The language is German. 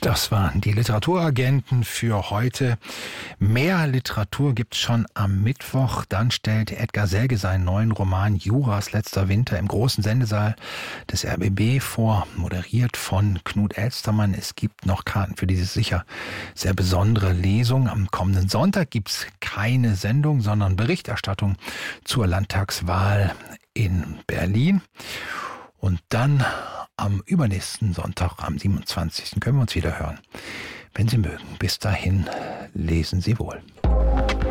Das waren die Literaturagenten für heute. Mehr Literatur gibt's schon am Mittwoch. Dann stellt Edgar Selge seinen neuen Roman Juras letzter Winter im großen Sendesaal des RBB vor, moderiert von Knut Elstermann. Es gibt noch Karten für diese sicher sehr besondere Lesung. Am kommenden Sonntag gibt's keine Sendung, sondern Berichterstattung zur Landtagswahl in Berlin. Und dann am übernächsten Sonntag, am 27. können wir uns wieder hören, wenn Sie mögen. Bis dahin, lesen Sie wohl.